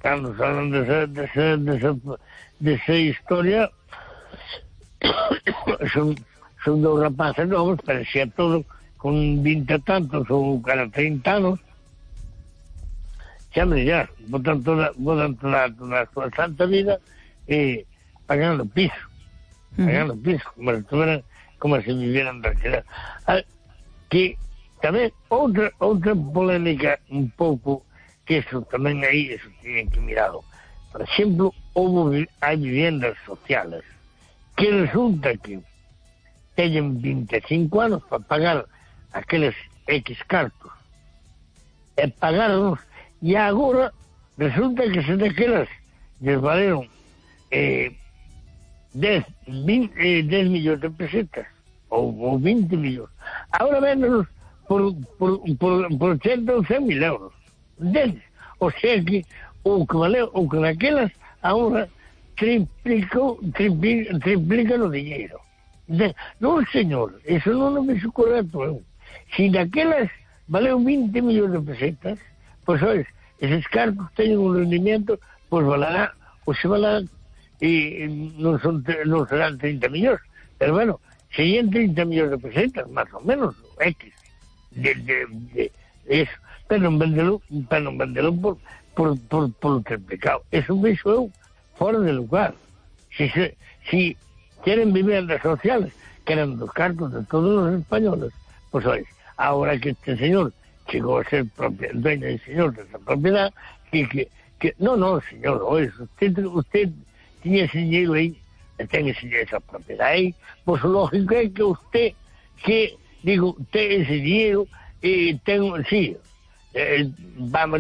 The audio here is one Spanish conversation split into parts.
cando falan desa historia, son dos rapaces novos, pero xa todo con 20 e tantos ou 30 anos, xa botan toda a súa santa vida pagando piso, como se vivieran daquela. Que tamén outra polémica un pouco, que eso tamén aí eso tienen que mirado. Por exemplo, hai viviendas sociales que resulta que teñen 25 anos para pagar aqueles X cartos e pagarlos, e agora resulta que se daquelas les valeron 10 millóns de pesetas ou 20 millóns, agora véndonos por 80 ou 100 mil euros, entendes? O sea que o que valeu, o que daquelas agora triplica o dinheiro. Non, señor, eso non me vexo correcto eu. Si daquelas valeu 20 millóns de pesetas, pois, ois, eses cartos teñen un rendimiento, pois valerá, ou se valerá, e non serán 30 millóns, pero bueno, serían 30 millóns de pesetas, máis ou menos, X, de eso, pero non vendelo por triplicado. Eso vexo eu fora de lugar. Si quieren viviendas sociales, que eran dos cartos de todos los españoles, pues oye, ahora que este señor llegó a ser dueño y señor de esa propiedad, que no, señor, oye, usted tiene ese dinero ahí, tiene esa propiedad ahí, pues lógico es que usted, usted ese dinero, sí, vamos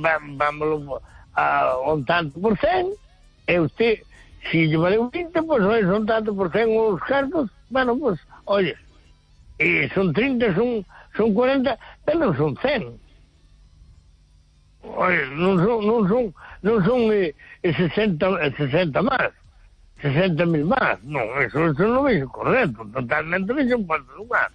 a un tanto por cien, y usted, si llevaré un 20, pues oye, son tanto por cien los cartos, bueno, pues, oye, son 30, son 40, pero no son 100. Oye, no son 60 más, 60.000 más, no, eso no es correcto, totalmente es un buen lugar,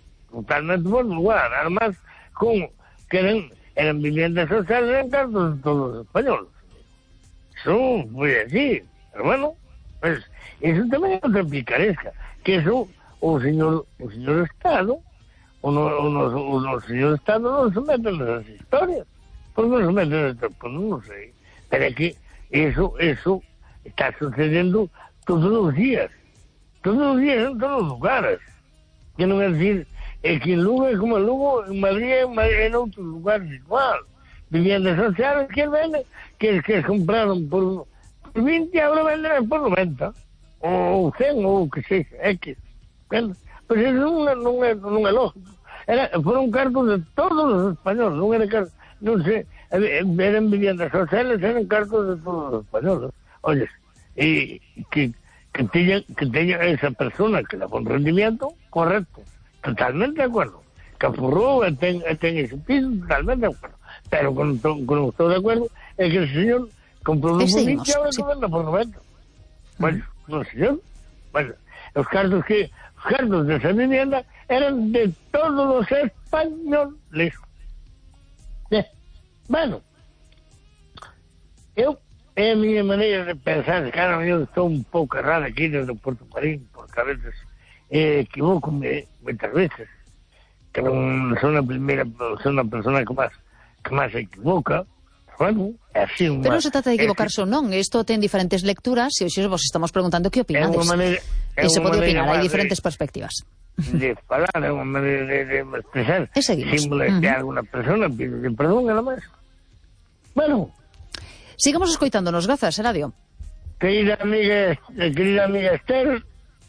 además, que eran viviendas sociales, eran cartos de todos los españoles. Eso fue así, pero bueno, pues, eso también es otra picaresca, que eso, o señor Estado, o señor Estado no se meten en esas historias, pues no se meten en esto, pues no sé, pero es que eso está sucediendo todos los días en todos los lugares, que no es decir, que en Lugo es como en Lugo, en Madrid, en otros lugares igual, viviendas sociales que compraron por 20, ahora venden por 90, o 100, o que sea, X. Pues eso non é lógico. Fueron cartos de todos los españoles, non era cartos, non sei, eran viviendas sociales, eran cartos de todos los españoles. Oye, que teña esa persona que da buen rendimiento, correcto, totalmente de acuerdo. Que afurrou e ten ese piso, totalmente de acuerdo. Pero con estou de acuerdo é que el señor comprou un bonito e ahora no vende por 90. Bueno, no señor. Bueno, los cartos de esa vivienda eran de todos los españoles. Bueno, é a miña maneira de pensar, claro, eu estou un pouco errado aquí desde Porto Marín, porque a veces equivocome moitas veces, que non son a primeira, son a persona que máis se equivoca. Bueno, así pero non se trata de equivocarse ou non, isto ten diferentes lecturas e hoxe vos estamos preguntando que opinades. E se pode opinar, hai diferentes perspectivas. De falar, é unha maneira de expresar. E seguimos. Símbolo de alguna persona, pide perdón, nada máis. Bueno. Sigamos escoitándonos, grazas, Eladio. Querida amiga Esther,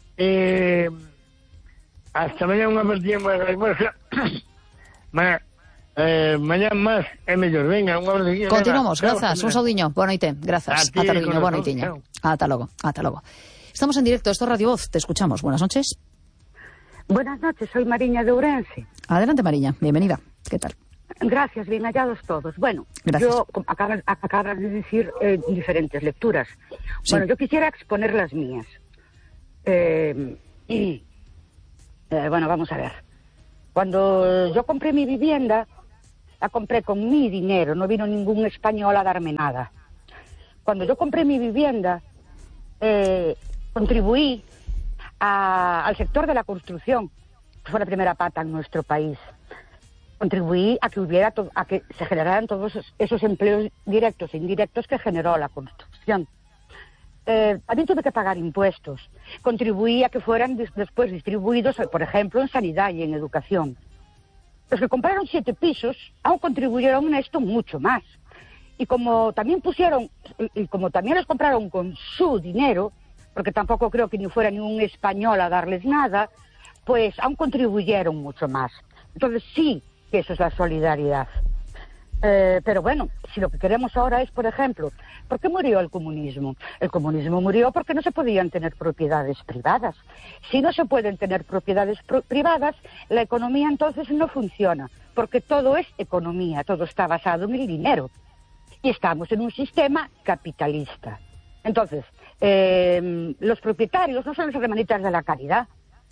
hasta mañá unha partida máis hermosa. Mañá máis é mellor, venga, unha partida. Continuamos, grazas, un saudiño, boa noite, grazas, ata logo, boa noitiña. Ata logo. Estamos en directo, esto es Radio Voz, te escuchamos, buenas noches. Buenas noches, soy Mariña de Ourense. Adelante, Mariña, bienvenida, ¿qué tal? Gracias, bien hallados todos. Bueno, gracias. Yo acabas de decir diferentes lecturas. Sí. Bueno, yo quisiera exponer las mías. Bueno, vamos a ver. Cuando yo compré mi vivienda, la compré con mi dinero, no vino ningún español a darme nada. cuando yo compré mi vivienda, contribuí al sector de la construcción, que fue la primera pata en nuestro país. Contribuí a que se generaran todos esos empleos directos e indirectos que generó la construcción. También tuve que pagar impuestos. Contribuí a que fueran después distribuidos, por ejemplo, en sanidad y en educación. Los que compraron 7 pisos aún contribuyeron a esto mucho más. Y como también les compraron con su dinero, porque tampoco creo que ni fuera ni un español a darles nada, pues aún contribuyeron mucho más. Entonces sí que eso es la solidaridad. Pero bueno, si lo que queremos ahora es, por ejemplo, ¿por qué murió el comunismo? El comunismo murió porque no se podían tener propiedades privadas. Si no se pueden tener propiedades privadas, la economía entonces no funciona, porque todo es economía, todo está basado en el dinero. Y estamos en un sistema capitalista. Entonces, los propietarios no son las hermanitas de la caridad,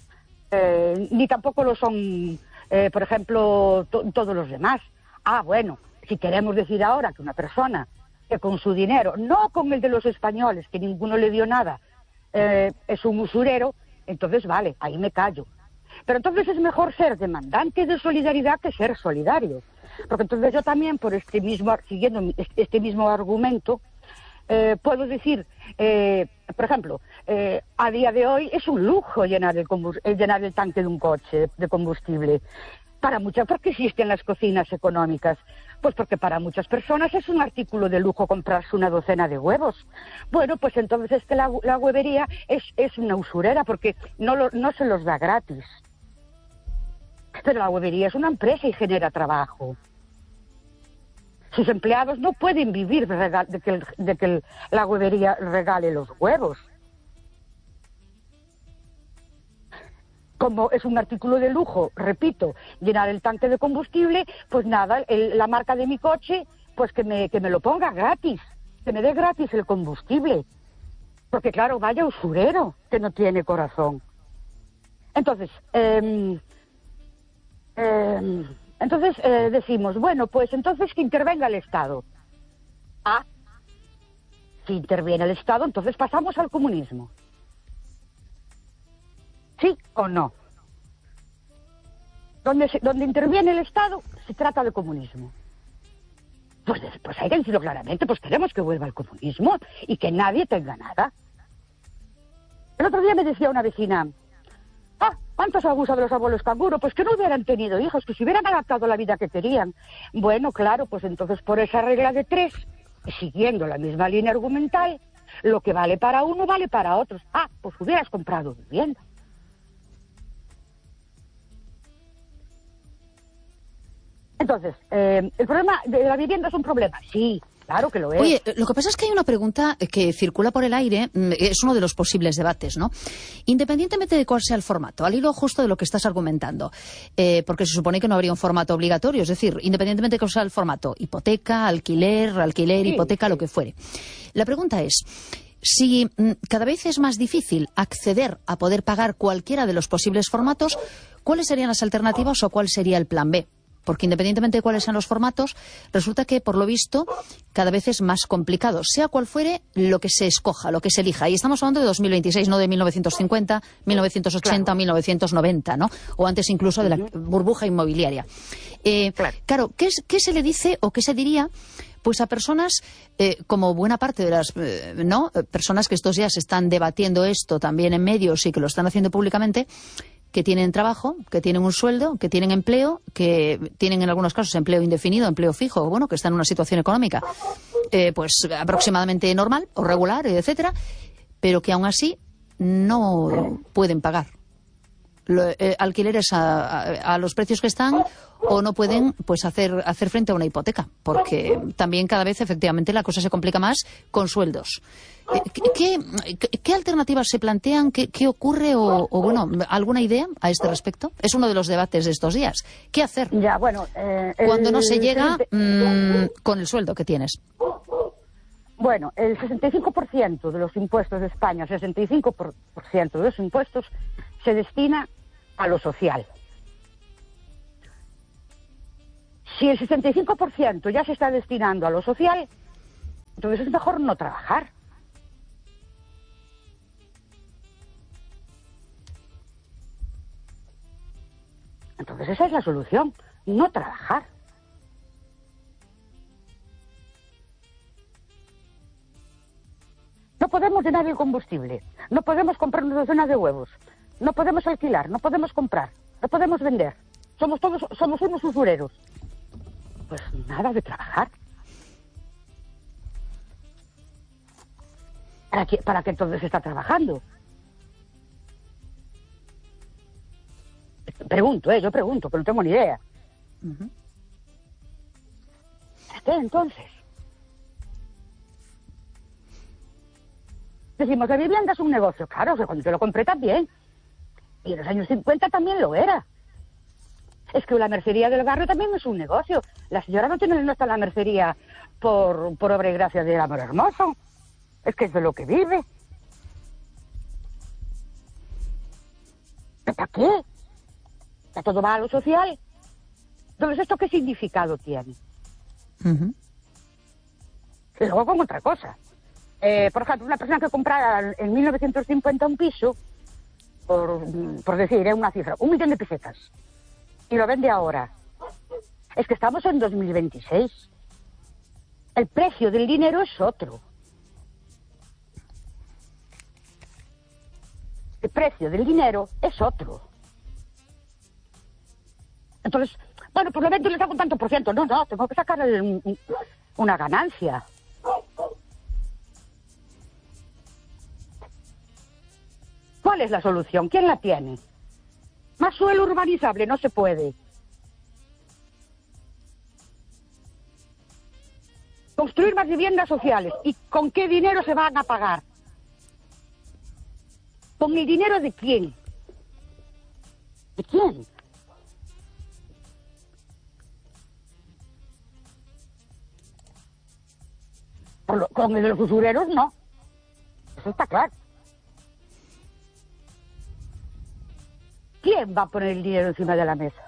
ni tampoco lo son, por ejemplo, todos los demás. Bueno, si queremos decir ahora que una persona que con su dinero, no con el de los españoles, que ninguno le dio nada, es un usurero, entonces vale, ahí me callo. Pero entonces es mejor ser demandante de solidaridad que ser solidario. Porque entonces yo también, siguiendo este mismo argumento, puedo decir, por ejemplo, a día de hoy es un lujo llenar el tanque de un coche de combustible. ¿Por qué existen las cocinas económicas? Pues porque para muchas personas es un artículo de lujo comprarse una docena de huevos. Bueno, pues entonces es que la huevería es una usurera, porque no se los da gratis. Pero la huevería es una empresa y genera trabajo. Sus empleados no pueden vivir de que la huevería regale los huevos. Como es un artículo de lujo, repito, llenar el tanque de combustible, pues nada, la marca de mi coche, pues que me lo ponga gratis, que me dé gratis el combustible. Porque claro, vaya usurero que no tiene corazón. Entonces, decimos, bueno, pues entonces que intervenga el Estado. Si interviene el Estado, entonces pasamos al comunismo. ¿Sí o no? Donde interviene el Estado, se trata de comunismo. Pues hay que decirlo claramente, pues queremos que vuelva el comunismo y que nadie tenga nada. El otro día me decía una vecina, ¿cuántos abusos de los abuelos canguro? Pues que no hubieran tenido hijos, que se hubieran adaptado a la vida que querían. Bueno, claro, pues entonces por esa regla de 3, siguiendo la misma línea argumental, lo que vale para uno vale para otros. Pues hubieras comprado vivienda. Entonces, ¿el problema de la vivienda es un problema? Sí, claro que lo es. Oye, lo que pasa es que hay una pregunta que circula por el aire, es uno de los posibles debates, ¿no? Independientemente de cuál sea el formato, al hilo justo de lo que estás argumentando, porque se supone que no habría un formato obligatorio, es decir, independientemente de cuál sea el formato, hipoteca, alquiler, sí, hipoteca, lo que fuere. La pregunta es, si cada vez es más difícil acceder a poder pagar cualquiera de los posibles formatos, ¿cuáles serían las alternativas o cuál sería el plan B? Porque independientemente de cuáles sean los formatos, resulta que, por lo visto, cada vez es más complicado, sea cual fuere lo que se escoja, lo que se elija. Y estamos hablando de 2026, no de 1950, 1980 claro. 1990, ¿no? O antes incluso de la burbuja inmobiliaria. Claro, ¿qué se le dice o qué se diría pues a personas, como buena parte de las personas que estos días están debatiendo esto también en medios y que lo están haciendo públicamente, que tienen trabajo, que tienen un sueldo, que tienen empleo, que tienen en algunos casos empleo indefinido, empleo fijo, bueno, que están en una situación económica pues aproximadamente normal o regular, etcétera, pero que aún así no pueden pagar alquileres a los precios que están, o no pueden pues hacer frente a una hipoteca, porque también cada vez efectivamente la cosa se complica más con sueldos. ¿Qué alternativas se plantean? ¿Qué ocurre? O bueno, ¿alguna idea a este respecto? Es uno de los debates de estos días. ¿Qué hacer cuando no se llega con el sueldo que tienes? Bueno, el 65% de los impuestos de España, el 65% de los impuestos se destina a lo social. Si el 65% ya se está destinando a lo social, Entonces es mejor no trabajar. Entonces esa es la solución, no trabajar. No podemos llenar el combustible, no podemos comprar una docena de huevos, no podemos alquilar, no podemos comprar, no podemos vender. Somos unos usureros. Pues nada de trabajar. ¿Para qué entonces está trabajando? Pregunto, yo pregunto, pero no tengo ni idea. ¿Para qué entonces? Decimos, la vivienda es un negocio. Claro, que cuando yo lo compré también. Y en los años 50 también lo era. Es que la mercería del barrio también es un negocio. La señora no está en la mercería por obra y gracia del amor hermoso. Es que es de lo que vive. ¿Para qué? ¿Ya todo va a lo social? Entonces, ¿esto qué significado tiene? Y luego con otra cosa. Por ejemplo, una persona que comprara en 1950 un piso, por decir, una cifra, 1 millón de pesetas, y lo vende ahora. Es que estamos en 2026. El precio del dinero es otro. El precio del dinero es otro. Entonces, bueno, pues lo vendo y le saco un tanto por ciento. No, tengo que sacar una ganancia. ¿Cuál es la solución? ¿Quién la tiene? Más suelo urbanizable no se puede. Construir más viviendas sociales. ¿Y con qué dinero se van a pagar? ¿Con el dinero de quién? ¿De quién? Con el de los usureros no. Eso está claro. ¿Quién va a poner el dinero encima de la mesa?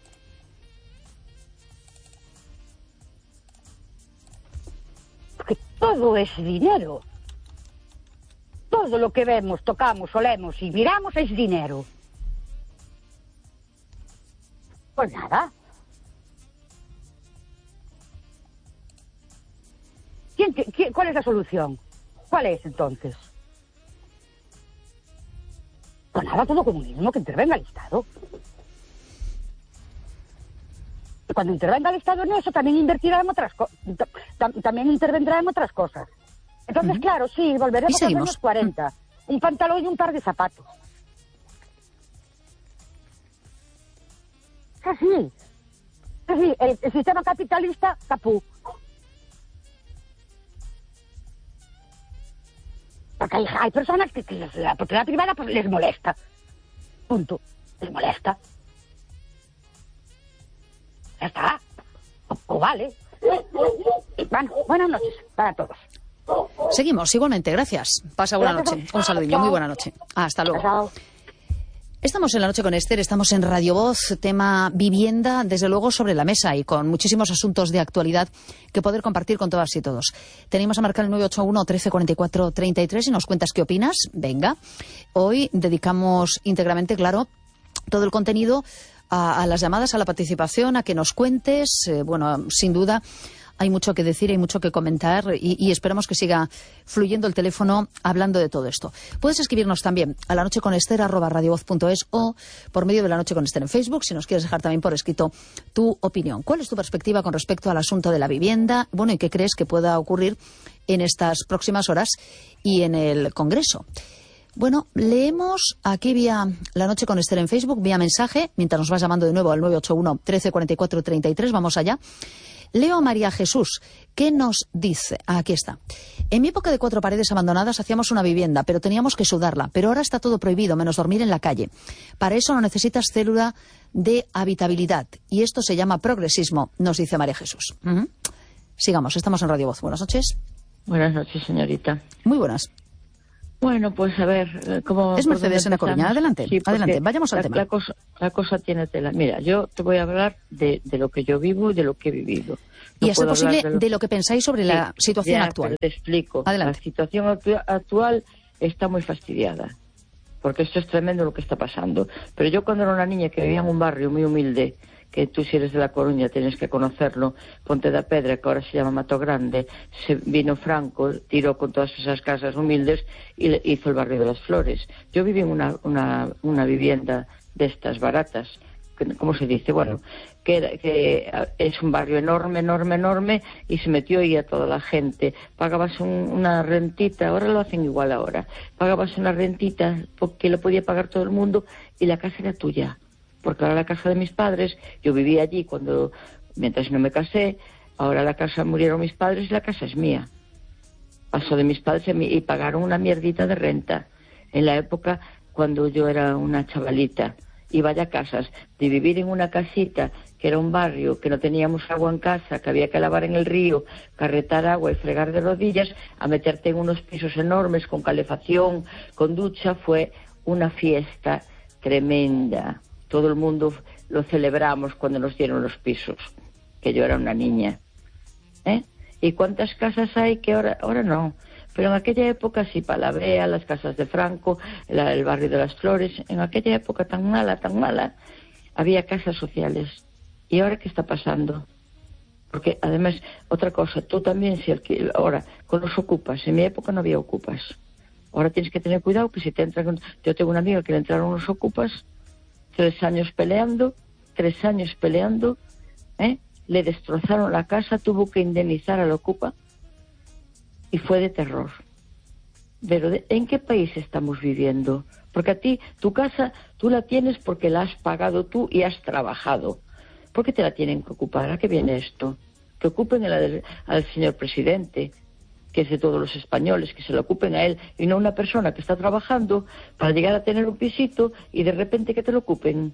Porque todo es dinero. Todo lo que vemos, tocamos, olemos y miramos es dinero. Pues nada. ¿Cuál es la solución? ¿Cuál es entonces? Pues nada, todo comunismo, que intervenga el Estado. Y cuando intervenga el Estado en eso, también invertirá en otras cosas. También intervendrá en otras cosas. Entonces, claro, sí, volveremos a los años 40. Un pantalón y un par de zapatos. Así. Así, el sistema capitalista, capú. Porque hay personas que la propiedad privada pues les molesta. Punto. Les molesta. Ya está. O vale. Bueno, buenas noches para todos. Seguimos, igualmente, gracias. Pasa buena noche. Un saludillo, muy buena noche. Hasta luego. Chao. Estamos en La Noche con Esther, estamos en Radio Voz, tema vivienda, desde luego sobre la mesa y con muchísimos asuntos de actualidad que poder compartir con todas y todos. Tenemos a marcar el 981 1344 33 y nos cuentas qué opinas. Venga, hoy dedicamos íntegramente, claro, todo el contenido a las llamadas, a la participación, a que nos cuentes. Bueno, sin duda hay mucho que decir, hay mucho que comentar y esperamos que siga fluyendo el teléfono hablando de todo esto. Puedes escribirnos también a lanocheconester@radiovoz.es o por medio de La Noche con Esther en Facebook, si nos quieres dejar también por escrito tu opinión. ¿Cuál es tu perspectiva con respecto al asunto de la vivienda? Bueno, ¿y qué crees que pueda ocurrir en estas próximas horas y en el Congreso? Bueno, leemos aquí vía La Noche con Esther en Facebook, vía mensaje, mientras nos vas llamando de nuevo al 981 1344 33. Vamos allá. Leo a María Jesús, ¿qué nos dice? Aquí está. En mi época de 4 paredes abandonadas hacíamos una vivienda, pero teníamos que sudarla. Pero ahora está todo prohibido, menos dormir en la calle. Para eso no necesitas célula de habitabilidad. Y esto se llama progresismo, nos dice María Jesús. Sigamos, estamos en Radio Voz. Buenas noches. Buenas noches, señorita. Muy buenas. Bueno, pues a ver, ¿cómo? Es Mercedes en A Coruña. Adelante, sí, adelante, vayamos al tema. La cosa tiene tela. Mira, yo te voy a hablar de lo que yo vivo y de lo que he vivido. Y a ser posible de lo que pensáis sobre la situación actual. Te explico. Adelante. La situación actual está muy fastidiada, porque esto es tremendo lo que está pasando. Pero yo cuando era una niña que vivía en un barrio muy humilde, que tú si eres de La Coruña tienes que conocerlo, Ponte da Pedra, que ahora se llama Mato Grande, se vino Franco, tiró con todas esas casas humildes y hizo el barrio de las Flores. Yo viví en una vivienda de estas baratas, ¿cómo se dice? Bueno, que es un barrio enorme, enorme, enorme, y se metió ahí a toda la gente. Pagabas una rentita, ahora lo hacen igual ahora, pagabas una rentita porque lo podía pagar todo el mundo y la casa era tuya. Porque ahora la casa de mis padres, yo vivía allí mientras no me casé, ahora la casa murieron mis padres y la casa es mía. Pasó de mis padres y pagaron una mierdita de renta. En la época cuando yo era una chavalita, y vaya casas, de vivir en una casita que era un barrio, que no teníamos agua en casa, que había que lavar en el río, carretar agua y fregar de rodillas, a meterte en unos pisos enormes con calefacción, con ducha, fue una fiesta tremenda. Todo el mundo lo celebramos cuando nos dieron los pisos, que yo era una niña. ¿Y cuántas casas hay que ahora no? Pero en aquella época sí, Palavea, las casas de Franco, el barrio de las Flores, en aquella época tan mala, había casas sociales. ¿Y ahora qué está pasando? Porque además, otra cosa, tú también, ahora, con los ocupas, en mi época no había ocupas. Ahora tienes que tener cuidado que si te entran... Yo tengo una amiga que le entraron unos ocupas, 3 años peleando, le destrozaron la casa, tuvo que indemnizar al ocupa y fue de terror. Pero ¿en qué país estamos viviendo? Porque a ti, tu casa, tú la tienes porque la has pagado tú y has trabajado. ¿Por qué te la tienen que ocupar? ¿A qué viene esto? Que ocupen al señor presidente, que es de todos los españoles, que se lo ocupen a él y no a una persona que está trabajando para llegar a tener un pisito y de repente que te lo ocupen.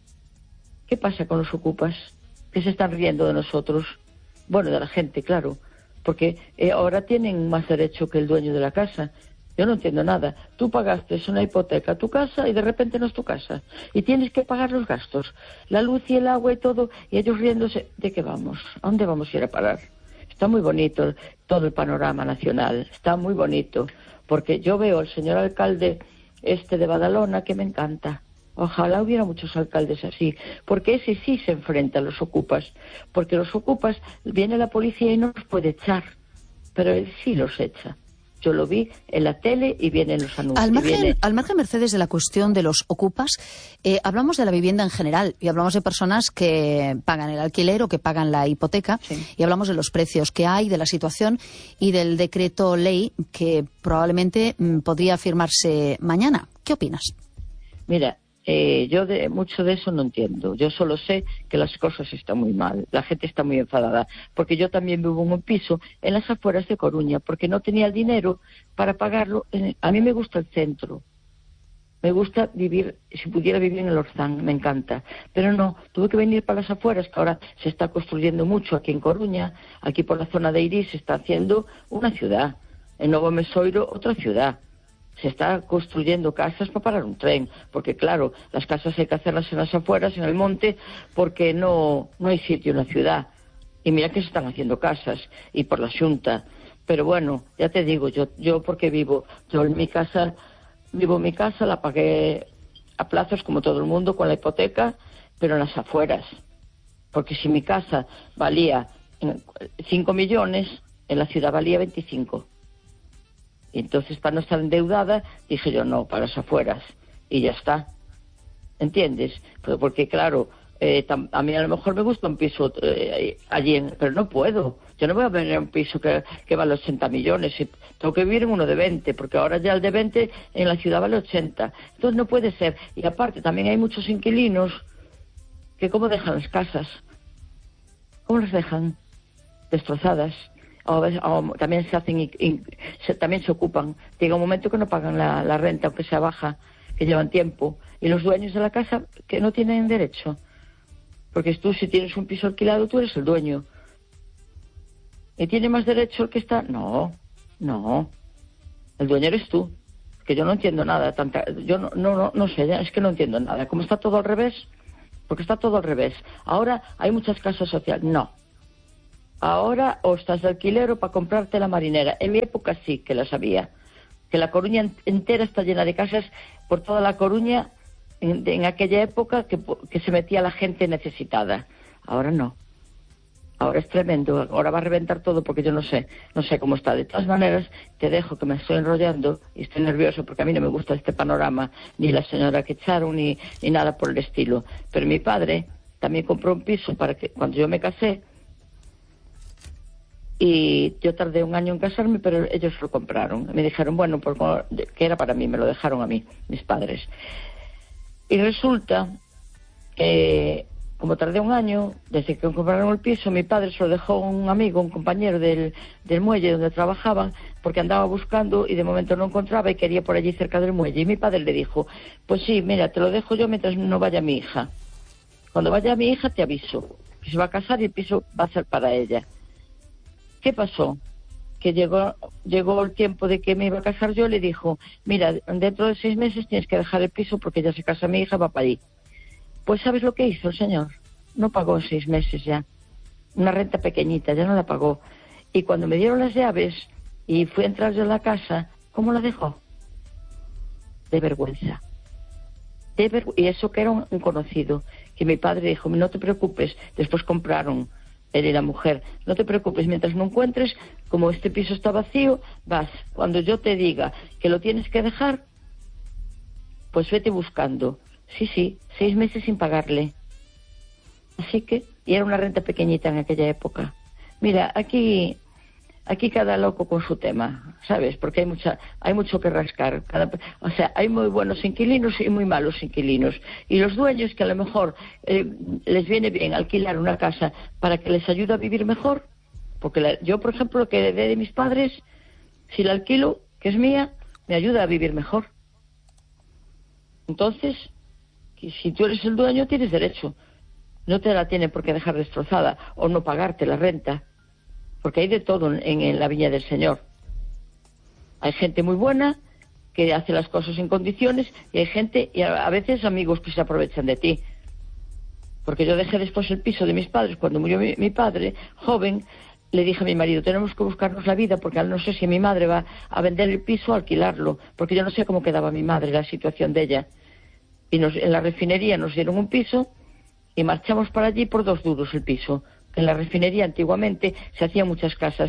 ¿Qué pasa con los ocupas? Que se están riendo de nosotros. Bueno, de la gente, claro, porque ahora tienen más derecho que el dueño de la casa. Yo no entiendo nada. Tú pagaste una hipoteca a tu casa y de repente no es tu casa. Y tienes que pagar los gastos, la luz y el agua y todo, y ellos riéndose. ¿De qué vamos? ¿A dónde vamos a ir a parar? Está muy bonito todo el panorama nacional, está muy bonito, porque yo veo al señor alcalde de Badalona que me encanta. Ojalá hubiera muchos alcaldes así, porque ese sí se enfrenta a los ocupas, porque los ocupas, viene la policía y no los puede echar, pero él sí los echa. Yo lo vi en la tele y vienen los anuncios. Al margen, Mercedes, de la cuestión de los ocupas, hablamos de la vivienda en general y hablamos de personas que pagan el alquiler o que pagan la hipoteca, sí. Y hablamos de los precios que hay, de la situación y del decreto ley que probablemente podría firmarse mañana. ¿Qué opinas? Mira, yo mucho de eso no entiendo. Yo solo sé que las cosas están muy mal. La gente está muy enfadada. Porque yo también vivo en un piso en las afueras de Coruña, porque no tenía el dinero para pagarlo. A mí me gusta el centro. Me gusta vivir, si pudiera vivir en el Orzán, me encanta. Pero no, tuve que venir para las afueras, que ahora se está construyendo mucho aquí en Coruña. Aquí por la zona de Iris se está haciendo una ciudad. En Novo Mesoiro, otra ciudad. Se está construyendo casas para parar un tren, porque claro, las casas hay que hacerlas en las afueras, en el monte, porque no hay sitio en la ciudad. Y mira que se están haciendo casas, y por la Xunta. Pero bueno, ya te digo, yo porque vivo en mi casa, la pagué a plazos como todo el mundo con la hipoteca, pero en las afueras. Porque si mi casa valía 5 millones, en la ciudad valía 25. Y entonces, para no estar endeudada, dije yo, no, para las afueras. Y ya está. ¿Entiendes? Porque, claro, a mí a lo mejor me gusta un piso allí, pero no puedo. Yo no voy a venir a un piso que vale 80 millones. Y tengo que vivir en uno de 20, porque ahora ya el de 20 en la ciudad vale 80. Entonces no puede ser. Y aparte, también hay muchos inquilinos que ¿cómo dejan las casas? ¿Cómo las dejan? Destrozadas. O también se hacen también se ocupan. Llega un momento que no pagan la renta, aunque sea baja, que llevan tiempo. Y los dueños de la casa que no tienen derecho. Porque tú, si tienes un piso alquilado, tú eres el dueño. ¿Y tiene más derecho el que está? No. El dueño eres tú. que yo no entiendo nada, yo no sé, es que no entiendo nada. ¿Cómo está todo al revés? Porque está todo al revés. Ahora hay muchas casas sociales. No. Ahora o estás de alquiler o para comprarte la marinera. En mi época sí que las había. Que La Coruña entera está llena de casas por toda La Coruña en aquella época que se metía la gente necesitada. Ahora no. Ahora es tremendo. Ahora va a reventar todo porque yo no sé cómo está. De todas maneras, te dejo que me estoy enrollando y estoy nervioso porque a mí no me gusta este panorama, ni la señora que echaron, ni nada por el estilo. Pero mi padre también compró un piso para que cuando yo me casé, y yo tardé 1 año en casarme, pero ellos lo compraron. Me dijeron, bueno, que era para mí, me lo dejaron a mí, mis padres. Y resulta que, como tardé 1 año, desde que compraron el piso, mi padre se lo dejó a un amigo, un compañero del muelle donde trabajaban, porque andaba buscando y de momento no encontraba y quería por allí cerca del muelle. Y mi padre le dijo, pues sí, mira, te lo dejo yo mientras no vaya mi hija. Cuando vaya mi hija te aviso, que se va a casar y el piso va a ser para ella. ¿Qué pasó? Que llegó el tiempo de que me iba a casar yo, le dijo, mira, dentro de 6 meses tienes que dejar el piso porque ya se casa mi hija, va para allí. Pues ¿sabes lo que hizo el señor? No pagó 6 meses ya. Una renta pequeñita, ya no la pagó. Y cuando me dieron las llaves y fui a entrar yo a la casa, ¿cómo la dejó? De vergüenza. Y eso que era un conocido, que mi padre dijo, no te preocupes, después compraron él y la mujer, no te preocupes, mientras no encuentres, como este piso está vacío, vas, cuando yo te diga que lo tienes que dejar, pues vete buscando. Sí, 6 meses sin pagarle. Así que, y era una renta pequeñita en aquella época. Mira, aquí cada loco con su tema, ¿sabes? Porque hay mucho que rascar. O sea, hay muy buenos inquilinos y muy malos inquilinos. Y los dueños que a lo mejor les viene bien alquilar una casa para que les ayude a vivir mejor. Porque yo, por ejemplo, lo que heredé de mis padres, si la alquilo, que es mía, me ayuda a vivir mejor. Entonces, si tú eres el dueño, tienes derecho. No te la tienen por qué dejar destrozada o no pagarte la renta. Porque hay de todo en la viña del Señor. Hay gente muy buena que hace las cosas en condiciones y hay gente, y a veces amigos que se aprovechan de ti. Porque yo dejé después el piso de mis padres. Cuando murió mi padre, joven, le dije a mi marido, tenemos que buscarnos la vida porque no sé si mi madre va a vender el piso o alquilarlo, porque yo no sé cómo quedaba mi madre, la situación de ella. Y en la refinería nos dieron un piso y marchamos para allí por 2 duros el piso. En la refinería antiguamente se hacían muchas casas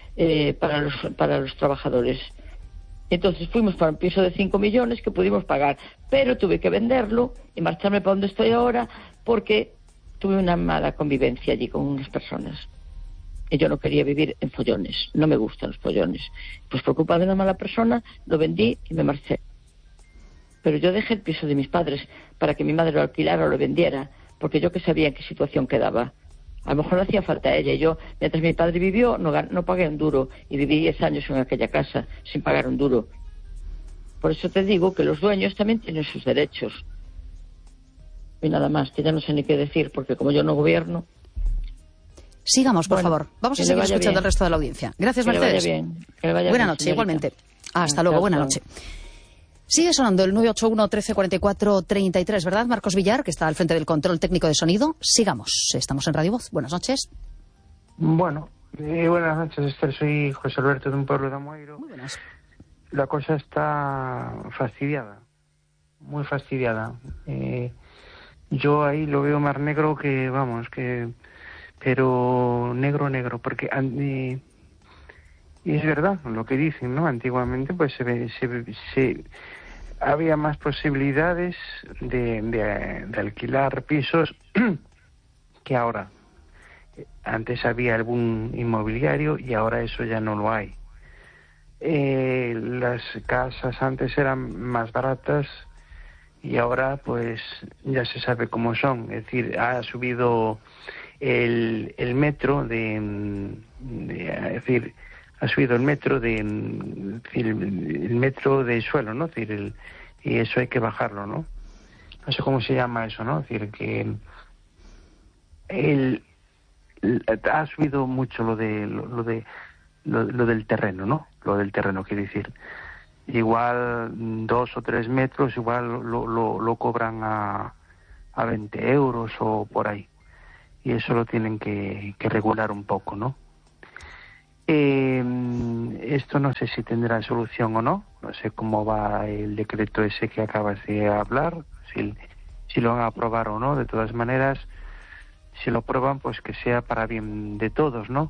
para los trabajadores. Entonces fuimos para un piso de 5 millones que pudimos pagar, pero tuve que venderlo y marcharme para donde estoy ahora porque tuve una mala convivencia allí con unas personas. Y yo no quería vivir en follones, no me gustan los follones. Pues preocupada de una mala persona, lo vendí y me marché. Pero yo dejé el piso de mis padres para que mi madre lo alquilara o lo vendiera, porque yo que sabía en qué situación quedaba. A lo mejor no hacía falta a ella. Y yo, mientras mi padre vivió, no pagué un duro. Y viví 10 años en aquella casa sin pagar un duro. Por eso te digo que los dueños también tienen sus derechos. Y nada más, que ya no sé ni qué decir, porque como yo no gobierno... Sigamos, por favor. Vamos a seguir escuchando al resto de la audiencia. Gracias, Mercedes. Que le vaya bien. Que le vaya buena bien, noche, señorita. igualmente. Hasta luego, buena noche. Sigue sonando el 981 1344 33, ¿verdad, Marcos Villar, que está al frente del control técnico de sonido? Sigamos. Estamos en Radio Voz. Buenas noches. Bueno, buenas noches, Esther. Soy José Alberto, de un pueblo de Amoeiro. Muy buenas. La cosa está fastidiada, muy fastidiada. Yo ahí lo veo más negro que, vamos, pero negro, porque... y es verdad lo que dicen, ¿no? Antiguamente pues había más posibilidades de alquilar pisos que ahora. Antes había algún inmobiliario y ahora eso ya no lo hay. Las casas antes eran más baratas y ahora pues ya se sabe cómo son. Es decir, ha subido el metro ha subido el metro el metro de suelo, ¿no? Es decir, y eso hay que bajarlo, ¿no? No sé cómo se llama eso, ¿no? Es decir, que ha subido mucho lo del terreno, ¿no? Lo del terreno, quiero decir. igual 2 o 3 metros, igual lo cobran a 20 euros o por ahí. Y eso lo tienen que regular un poco, ¿no? Esto no sé si tendrá solución o no. No sé cómo va el decreto ese que acabas de hablar, si lo van a aprobar o no. De todas maneras, si lo aprueban, pues que sea para bien de todos, ¿no?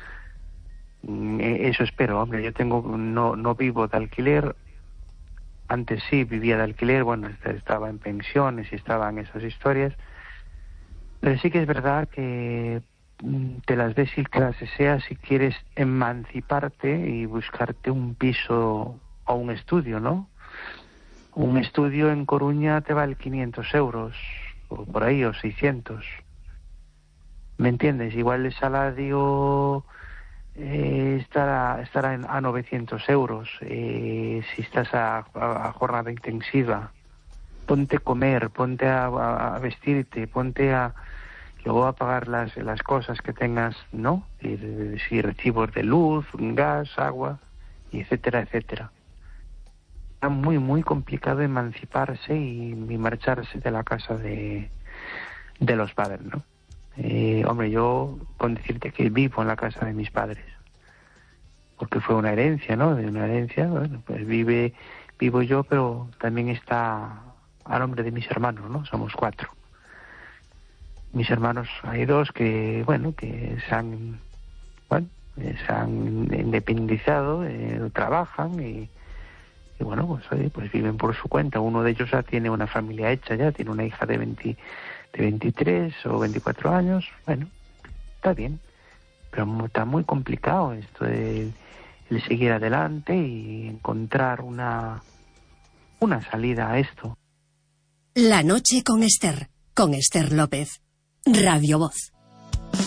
Eso espero, hombre. Yo no vivo de alquiler. Antes sí vivía de alquiler, bueno, estaba en pensiones y estaba en esas historias. Pero sí que es verdad que te las ves y que las deseas si quieres emanciparte y buscarte un piso o un estudio, ¿no? Un estudio en Coruña te vale 500 euros, o por ahí, o 600. ¿Me entiendes? Igual el salario estará a 900 euros. Si estás a jornada intensiva, ponte a comer, ponte a vestirte, ponte a... Luego a pagar las cosas que tengas, ¿no? Si recibos de luz, gas, agua, y etcétera, etcétera. Está muy, muy complicado emanciparse y marcharse de la casa de los padres, ¿no? Hombre, yo puedo decirte que vivo en la casa de mis padres, porque fue una herencia, ¿no? De una herencia, bueno, pues vivo yo, pero también está a nombre de mis hermanos, ¿no? Somos 4. Mis hermanos, hay 2 que, bueno, que se han independizado, trabajan y bueno, pues oye, pues viven por su cuenta. Uno de ellos ya tiene una familia hecha, ya tiene una hija de 23 o 24 años. Bueno, está bien, pero está muy complicado esto de seguir adelante y encontrar una salida a esto. La noche con Esther López. Radio Voz.